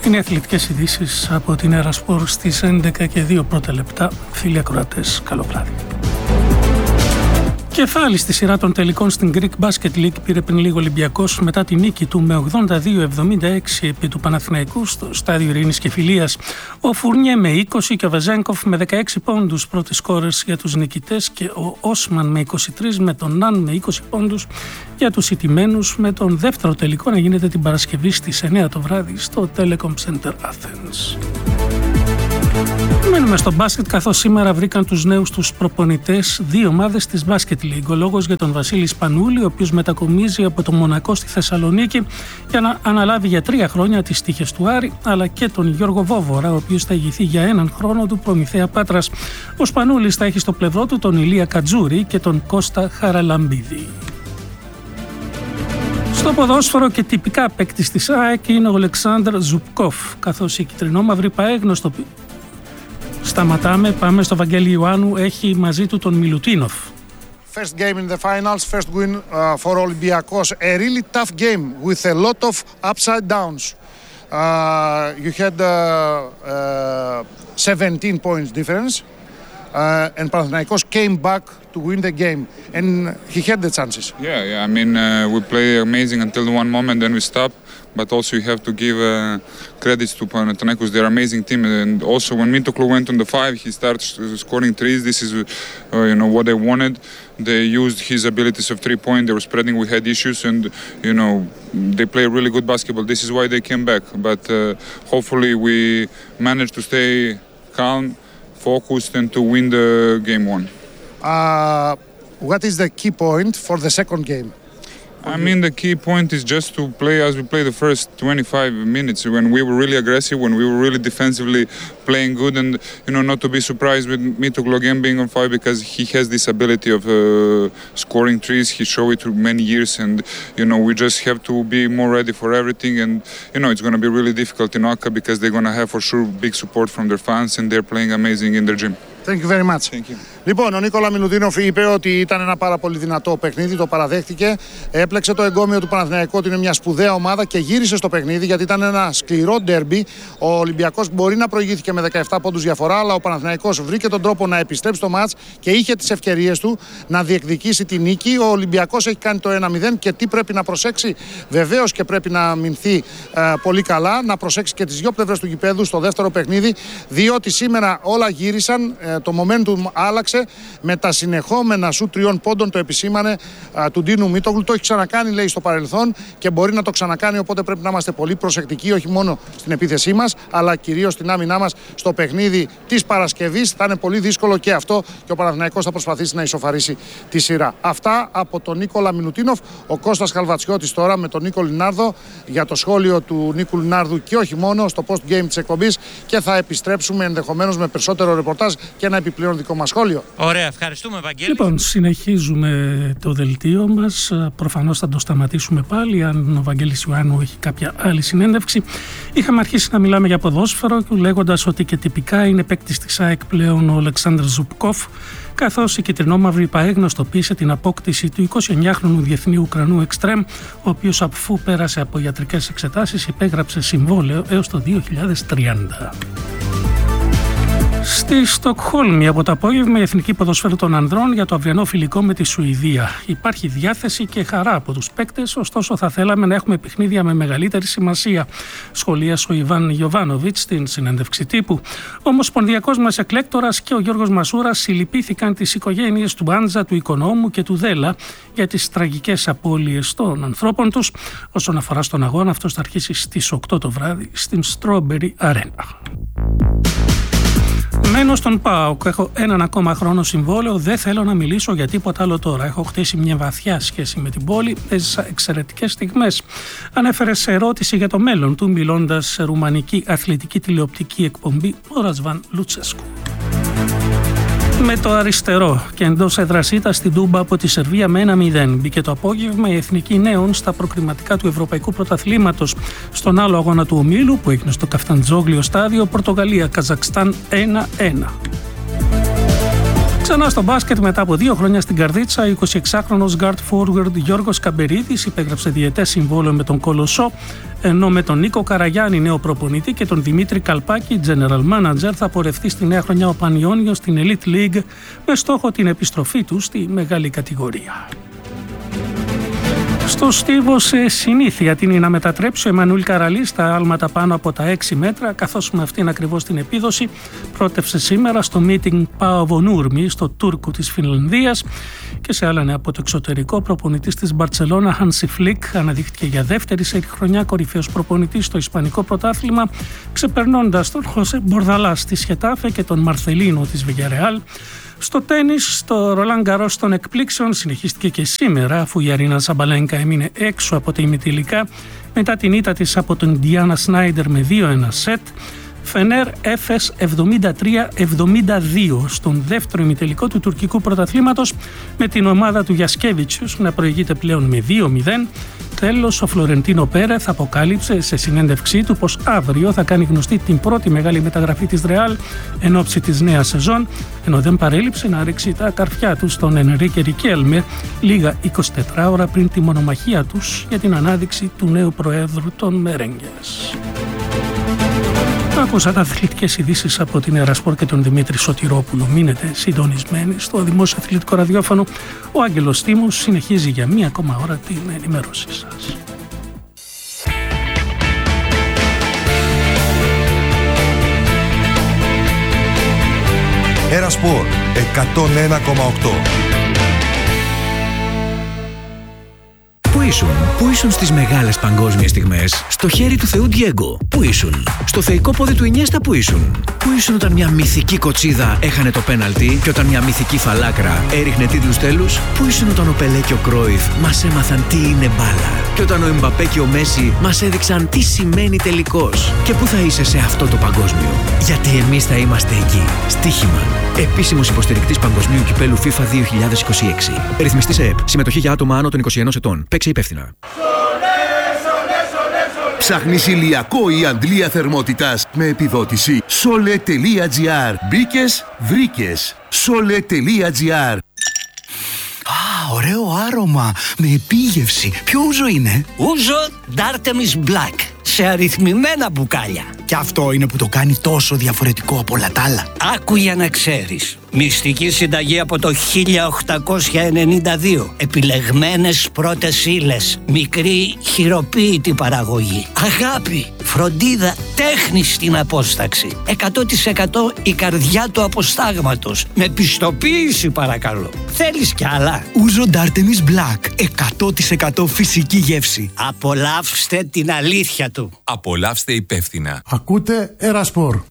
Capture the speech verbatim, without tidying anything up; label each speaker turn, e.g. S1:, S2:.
S1: Είναι οι αθλητικές ειδήσεις από την Ερασπορ στις έντεκα και δύο πρώτα λεπτά. Φίλοι ακροατές, καλό βράδυ. Κεφάλι στη σειρά των τελικών στην Greek Basket League πήρε πριν λίγο Ολυμπιακός μετά τη νίκη του με ογδόντα δύο εβδομήντα έξι επί του Παναθηναϊκού στο στάδιο Ειρήνης και Φιλίας. Ο Φουρνιέ με είκοσι και ο Βεζένκοφ με δεκαέξι πόντους πρώτοι σκόρερς για τους νικητές και ο Όσμαν με είκοσι τρία με τον Ναν με είκοσι πόντους για τους ηττημένους, με τον δεύτερο τελικό να γίνεται την Παρασκευή στις εννιά το βράδυ στο Telecom Center Athens. Μένουμε στο μπάσκετ, καθώς σήμερα βρήκαν τους νέους τους προπονητές δύο ομάδες της Basket League. Ο λόγος για τον Βασίλη Σπανούλη, ο οποίος μετακομίζει από το Μονακό στη Θεσσαλονίκη για να αναλάβει για τρία χρόνια τις τύχες του Άρη, αλλά και τον Γιώργο Βόβορα, ο οποίος θα ηγηθεί για έναν χρόνο του Προμηθέα Πάτρας. Ο Σπανούλης θα έχει στο πλευρό του τον Ηλία Κατζούρη και τον Κώστα Χαραλαμπίδη. Στο ποδόσφαιρο και τυπικά παίκτης της ΑΕΚ είναι ο Αλεξάνδρ Ζουπκόφ, καθώς η κυτρινόμαυρη ΠΑΕ γνωστοποιεί. Σταματάμε, πάμε στο Βαγγέλη Ιωάννου, έχει μαζί του τον Μιλουτίνοφ.
S2: First game in the finals, first win uh, for Olympiacos. A really tough game with a lot of upside downs. Uh, you had uh, uh, seventeen points difference uh, and Panathinaikos came back to win the game and he had the chances.
S3: Yeah, yeah. I mean, uh, we play amazing until one moment, then we stop. But also you have to give uh, credits to Panathinaikos, they're amazing team. And also when Mitoglu went on the five, he started scoring threes. This is, uh, you know, what they wanted. They used his abilities of three point. They were spreading. We had issues, and you know, they play really good basketball. This is why they came back. But uh, hopefully we managed to stay calm, focused, and to win the game one.
S2: Uh, what is the key point for the second game?
S3: I mean, the key point is just to play as we played the first twenty-five minutes, when we were really aggressive, when we were really defensively playing good, and you know, not to be surprised with Mitoglu again being on fire, because he has this ability of uh, scoring threes. He showed it through many years, and you know, we just have to be more ready for everything. And you know, it's going to be really difficult in Oka because they're going to have for sure big support from their fans, and they're playing amazing in their gym.
S2: Thank you very much.
S3: Thank you.
S2: Λοιπόν, ο Νίκολα Μιλουτίνοφ είπε ότι ήταν ένα πάρα πολύ δυνατό παιχνίδι, το παραδέχτηκε. Έπλεξε το εγκόμιο του Παναθηναϊκού ότι είναι μια σπουδαία ομάδα και γύρισε στο παιχνίδι γιατί ήταν ένα σκληρό ντέρμπι. Ο Ολυμπιακός μπορεί να προηγήθηκε με δεκαεπτά πόντους διαφορά, αλλά ο Παναθηναϊκός βρήκε τον τρόπο να επιστρέψει το μάτς και είχε τις ευκαιρίες του να διεκδικήσει τη νίκη. Ο Ολυμπιακός έχει κάνει το ένα μηδέν και τι πρέπει να προσέξει? Βεβαίως και πρέπει να αμυνθεί ε, πολύ καλά, να προσέξει και τις δύο πλευρές του γηπέδου στο δεύτερο παιχνίδι, διότι σήμερα όλα γύρισαν, ε, το momentum άλλαξε. Με τα συνεχόμενα σου τριών πόντων, το επισήμανε α, του Ντίνου Μίτογλου. Το έχει ξανακάνει, λέει, στο παρελθόν και μπορεί να το ξανακάνει. Οπότε πρέπει να είμαστε πολύ προσεκτικοί, όχι μόνο στην επίθεσή μας, αλλά κυρίως στην άμυνά μας στο παιχνίδι της Παρασκευής. Θα είναι πολύ δύσκολο και αυτό και ο Παναθηναϊκός θα προσπαθήσει να ισοφαρίσει τη σειρά. Αυτά από τον Νίκολα Μιλουτίνοφ. Ο Κώστας Χαλβατσιώτης τώρα με τον Νίκο Λινάρδο για το σχόλιο του Νίκου Λινάρδου και όχι μόνο στο post-game της εκπομπής, και θα επιστρέψουμε ενδεχομένως με περισσότερο ρεπορτάζ και ένα επιπλέον δικό μας σχόλιο.
S4: Ωραία, ευχαριστούμε, Βαγγέλη.
S1: Λοιπόν, συνεχίζουμε το δελτίο μας. Προφανώς θα το σταματήσουμε πάλι αν ο Βαγγέλης Ιωάννου έχει κάποια άλλη συνέντευξη. Είχαμε αρχίσει να μιλάμε για ποδόσφαιρο, λέγοντας ότι και τυπικά είναι παίκτης της ΑΕΚ πλέον ο Αλεξάνδρ Ζουπκόφ, καθώς η κυτρινόμαυρη ΠΑΕ γνωστοποίησε την απόκτηση του εικοσιεννιάχρονου διεθνή Ουκρανού εξτρέμ, ο οποίος αφού πέρασε από ιατρικές εξετάσεις υπέγραψε συμβόλαιο έως το δύο χιλιάδες τριάντα. Στη Στοκχόλμη από το απόγευμα η Εθνική Ποδοσφαίρου των Ανδρών για το αυριανό φιλικό με τη Σουηδία. Υπάρχει διάθεση και χαρά από τους παίκτες, ωστόσο θα θέλαμε να έχουμε παιχνίδια με μεγαλύτερη σημασία, σχολίασε ο Ιβάν Γιοβάνοβιτς στην συνέντευξη τύπου. Ο Ομοσπονδιακός μας εκλέκτορας και ο Γιώργος Μασούρας συλληπήθηκαν τις οικογένειες του Άντζα, του Οικονόμου και του Δέλα για τις τραγικές απώλειες των ανθρώπων τους. Όσον αφορά στον αγώνα, αυτός θα αρχίσει στις οκτώ το βράδυ στην Strawberry Arena. Μένω στον ΠΑΟΚ. Έχω έναν ακόμα χρόνο συμβόλαιο. Δεν θέλω να μιλήσω για τίποτα άλλο τώρα. Έχω χτίσει μια βαθιά σχέση με την πόλη. Έζησα εξαιρετικές στιγμές. Ανέφερε σε ερώτηση για το μέλλον του, μιλώντας σε ρουμανική αθλητική τηλεοπτική εκπομπή, ο Ρασβάν Λουτσέσκου. Με το αριστερό και εντός έδρας ήττα στην Τούμπα από τη Σερβία με ένα μηδέν. Μπήκε το απόγευμα η Εθνική Νέων στα προκριματικά του Ευρωπαϊκού Πρωταθλήματος. Στον άλλο αγώνα του ομίλου που έγινε στο Καφταντζόγλιο στάδιο, Πορτογαλία-Καζακστάν ένα ένα. Ξανά στο μπάσκετ, μετά από δύο χρόνια στην Καρδίτσα, ο εικοσιεξάχρονος guard forward Γιώργος Καμπερίδης υπέγραψε διετές συμβόλαιο με τον Κολοσσό, ενώ με τον Νίκο Καραγιάννη, νέο προπονητή, και τον Δημήτρη Καλπάκη, general manager, θα πορευτεί στη νέα χρονιά ο Πανιόνιος στην Elite League με στόχο την επιστροφή του στη μεγάλη κατηγορία. Στο Στίβος συνήθεια την είναι να μετατρέψει ο Εμμανουήλ Καραλής στα άλματα πάνω από τα έξι μέτρα, καθώς με αυτήν ακριβώς την επίδοση πρότευσε σήμερα στο meeting Πάοβο Νούρμι στο Τούρκου της Φινλανδίας. Και σε άλλα νέα από το εξωτερικό, προπονητής της Μπαρτσελώνα Hansi Flick αναδείχθηκε για δεύτερη σε χρονιά κορυφαίος προπονητής στο Ισπανικό πρωτάθλημα, ξεπερνώντας τον Χωσέ Μπορδαλά στη Σχετάφε και τον Μαρθελίνο της Βιγιαρεάλ. Στο τένις, στο Ρολάν Γκαρός των εκπλήξεων συνεχίστηκε και σήμερα, αφού η Αρίνα Ζαμπαλένκα έμεινε έξω από τα ημιτελικά μετά την ήττα της από τον Ντιάνα Σνάιντερ με δύο ένα σετ. Φενέρ Έφες εβδομήντα τρία εβδομήντα δύο στον δεύτερο ημιτελικό του τουρκικού πρωταθλήματος, με την ομάδα του Γιασκέβιτσιους να προηγείται πλέον με δύο μηδέν. Τέλος, ο Φλωρεντίνο Πέρεθ αποκάλυψε σε συνέντευξή του πως αύριο θα κάνει γνωστή την πρώτη μεγάλη μεταγραφή της Ρεάλ εν ώψη της νέας σεζόν, ενώ δεν παρέλειψε να ρίξει τα καρφιά του στον Ενρίκε Ρικέλμε λίγα εικοσιτέσσερις ώρα πριν τη μονομαχία τους για την ανάδειξη του νέου προέδρου των Μερέγγες. Ακούσατε αθλητικές ειδήσεις από την Ερασπορ και τον Δημήτρη Σωτηρόπουλο. Μείνετε συντονισμένοι στο δημόσιο αθλητικό ραδιόφωνο. Ο Άγγελος Τίμος συνεχίζει για μία ακόμα ώρα την ενημέρωσή σας.
S4: Ερασπορ εκατόν ένα κόμμα οκτώ.
S5: Πού ήσουν, πού ήσουν στις μεγάλες παγκόσμιες στιγμές, στο χέρι του Θεού Ντιέγκο, πού ήσουν, στο θεϊκό πόδι του Ινιέστα, πού ήσουν, πού ήσουν όταν μια μυθική κοτσίδα έχανε το πέναλτι και όταν μια μυθική φαλάκρα έριχνε τίτλους τέλους, πού ήσουν όταν ο Πελέ και ο Κρόιφ μας έμαθαν τι είναι μπάλα και όταν ο Εμπαπέ και ο Μέση μας έδειξαν τι σημαίνει τελικός, και πού θα είσαι σε αυτό το παγκόσμιο, γιατί εμείς θα είμαστε εκεί. Στοίχημα. Επίσημος υποστηρικτής Παγκοσμίου Κυπέλου FIFA δύο χιλιάδες είκοσι έξι. Ρυθμιστής ΕΕΠ. Συμμετοχή για άτομα άνω των είκοσι ενός ετών. Παίξε υπεύθυνα.
S6: Ψάχνεις ηλιακό ή αντλία θερμότητας με επιδότηση? Sole.gr. Μπήκες, βρήκες. Sole.gr.
S7: Α, ωραίο άρωμα, με επίγευση. Ποιο ούζο είναι?
S8: Ούζο D'Artemis Black, σε αριθμημένα μπουκάλια.
S7: Και αυτό είναι που το κάνει τόσο διαφορετικό από όλα τα άλλα.
S8: Άκου για να ξέρεις. Μυστική συνταγή από το χίλια οκτακόσια ενενήντα δύο. Επιλεγμένες πρώτες ύλες. Μικρή χειροποίητη παραγωγή. Αγάπη, φροντίδα, τέχνη στην απόσταξη. εκατό τοις εκατό η καρδιά του αποστάγματος. Με πιστοποίηση παρακαλώ. Θέλεις κι άλλα?
S7: Ούζο D'Artemis Black. εκατό τοις εκατό φυσική γεύση.
S8: Απολαύστε την αλήθεια του.
S9: Απολαύστε υπεύθυνα.
S10: Ακούτε Ερασπορ.